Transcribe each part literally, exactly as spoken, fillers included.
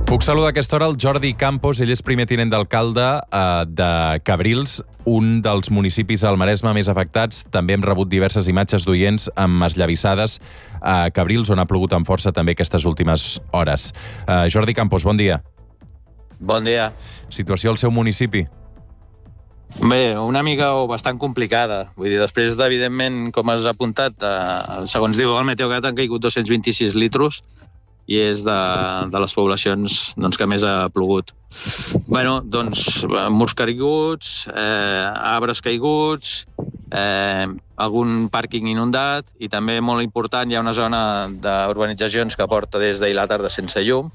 Puc saludar a aquesta hora el Jordi Campos, ell és primer tinent d'alcalde eh, de Cabrils, un dels municipis al Maresme més afectats. També hem rebut diverses imatges d'oients amb esllavissades a Cabrils, on ha plogut amb força també aquestes últimes hores. Eh, Jordi Campos, bon dia. Bon dia. Situació al seu municipi? Bé, una mica o bastant complicada. Vull dir, després d'evidentment, com has apuntat, eh, segons diu el Meteocat, han caigut dos-cents vint-i-sis litros i és de, de les poblacions doncs, que més ha plogut. Bueno, doncs, murs caiguts, eh, arbres caiguts, eh, algun pàrquing inundat i també, molt important, hi ha una zona d'urbanitzacions que porta des d'ahir la tarda sense llum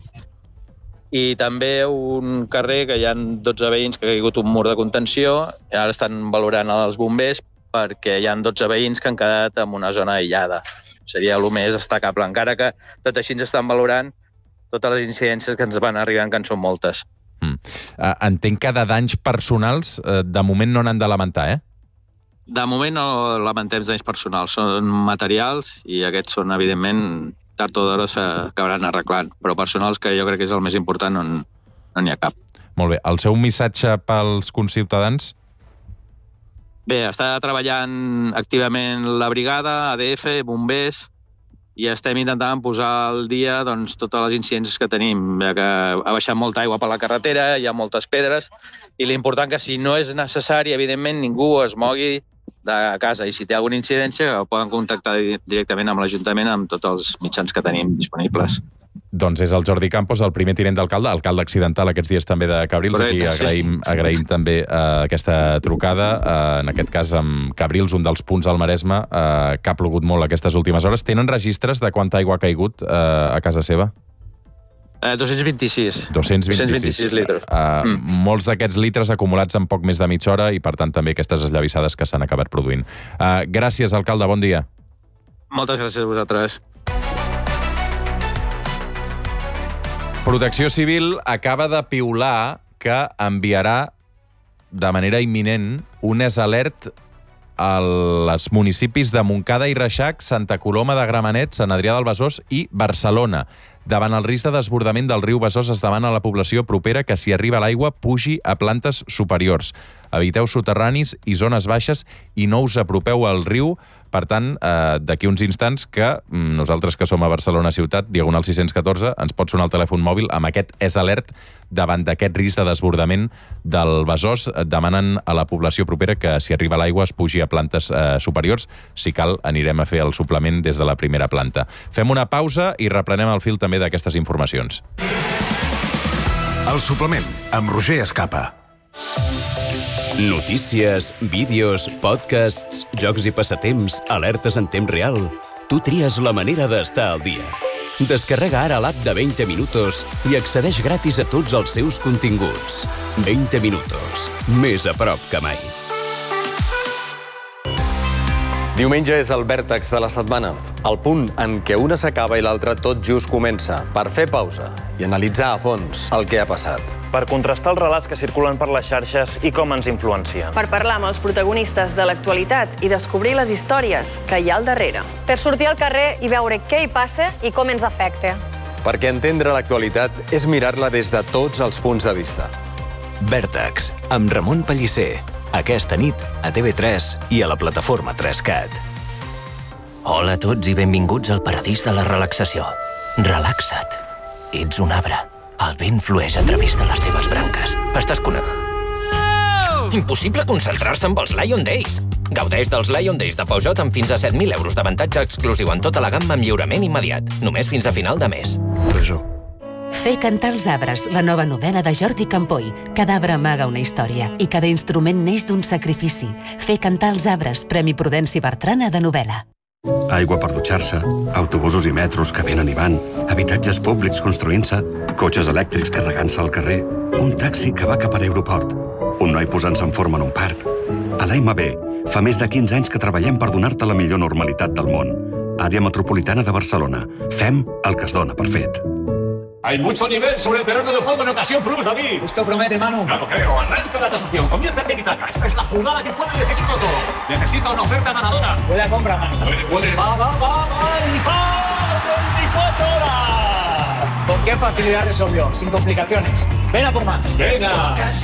i també un carrer que hi ha dotze veïns que ha caigut un mur de contenció i ara estan valorant els bombers perquè hi ha dotze veïns que han quedat en una zona aïllada. Seria el més destacable, encara que tot així ens estan valorant totes les incidències que ens van arribant, que en són moltes. Mm. Uh, entenc que de danys personals, uh, de moment no n'han de lamentar, eh? De moment no lamentem danys personals, són materials i aquests són, evidentment, tard o d'hora s'acabaran arreglant, però personals, que jo crec que és el més important, no, no n'hi ha cap. Molt bé. El seu missatge pels conciutadans? Bé, està treballant activament la brigada, A D F, bombers, i estem intentant posar al dia doncs, totes les incidències que tenim, ja que ha baixat molta aigua per la carretera, hi ha moltes pedres, i l'important que si no és necessari, evidentment, ningú es mogui de casa, i si té alguna incidència, poden contactar directament amb l'Ajuntament amb tots els mitjans que tenim disponibles. Doncs és el Jordi Campos, el primer tinent d'alcalde, alcalde accidental aquests dies també de Cabrils. Correcte, aquí agraïm, sí. agraïm també uh, aquesta trucada, uh, en aquest cas amb Cabrils, un dels punts al Maresme, uh, que ha plogut molt aquestes últimes hores. Tenen registres de quanta aigua ha caigut uh, a casa seva? Eh, dos-cents vint-i-sis. dos-cents vint-i-sis. dos-cents vint-i-sis litres. Uh, mm. Molts d'aquests litres acumulats en poc més de mitja hora i, per tant, també aquestes esllavissades que s'han acabat produint. Uh, gràcies, alcalde. Bon dia. Moltes gràcies a vosaltres. Protecció Civil acaba de piular que enviarà de manera imminent un alert als municipis de Montcada i Reixac, Santa Coloma de Gramenet, Sant Adrià del Besòs i Barcelona. Davant el risc de desbordament del riu Besòs es demana a la població propera que si arriba l'aigua pugi a plantes superiors. Eviteu soterranis i zones baixes i no us apropeu al riu. Per tant, eh, d'aquí uns instants que nosaltres que som a Barcelona ciutat, diagonal sis-cents catorze, ens pot sonar el telèfon mòbil amb aquest és alert davant d'aquest risc de desbordament del Besòs. Demanen a la població propera que si arriba l'aigua es pugi a plantes eh, superiors. Si cal, anirem a fer el suplement des de la primera planta. Fem una pausa i reprenem el fil també d'aquestes informacions. El suplement, amb Roger Escapa. Notícies, vídeos, podcasts, jocs i passatemps, alertes en temps real. Tu tries la manera d'estar al dia. Descarrega ara l'app de veinte minutos i accedeix gratis a tots els seus continguts. veinte minutos. Més a prop que mai. Diumenge és el vèrtex de la setmana, el punt en què una s'acaba i l'altra tot just comença, per fer pausa i analitzar a fons el que ha passat. Per contrastar els relats que circulen per les xarxes i com ens influencien. Per parlar amb els protagonistes de l'actualitat i descobrir les històries que hi ha al darrere. Per sortir al carrer i veure què hi passa i com ens afecta. Perquè entendre l'actualitat és mirar-la des de tots els punts de vista. Vèrtex, amb Ramon Pellicer. Aquesta nit a T V tres i a la plataforma tres cat. Hola a tots i benvinguts al paradís de la relaxació. Relaxa't. Ets un arbre. El vent flueix a través de les teves branques. Estàs connectat. Impossible concentrar-se amb els Lion Days. Gaudeix dels Lion Days de Peugeot amb fins a set mil euros d'avantatge exclusiu en tota la gamma amb lliurament immediat. Només fins a final de mes. Presó. Fer cantar els arbres, la nova novel·la de Jordi Campoy. Cada arbre amaga una història i cada instrument neix d'un sacrifici. Fer cantar els arbres, Premi Prudenci Bertrana de novel·la. Aigua per dutxar-se, autobusos i metros que venen i van, habitatges públics construint-se, cotxes elèctrics carregant-se al carrer, un taxi que va cap a l'aeroport, un noi posant-se en forma en un parc. A l'A M B fa més de quinze anys que treballem per donar-te la millor normalitat del món. Àrea Metropolitana de Barcelona. Fem el que es dona per fet. Hay mucho nivel sobre el terreno de juego en Ocasión Plus, David. Esto promete, Manu. No lo creo. Arranca la tasación. Comienza el tiki-taka. Esta es la jugada que puede decidirlo todo. Necesita una oferta ganadora. Puede a compra, Manu. Puede, puede. Va, va, va, va. Y va. veinticuatro horas. qué facilidad resolvió, sin complicaciones. Ven a por más. Venga.